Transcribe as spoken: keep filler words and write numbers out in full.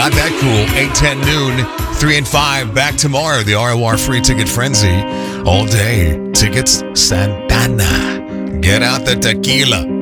Got that cool. eight ten noon, three and five. Back tomorrow. The R O R Free Ticket Frenzy. All day. Tickets Santana. Get out the tequila.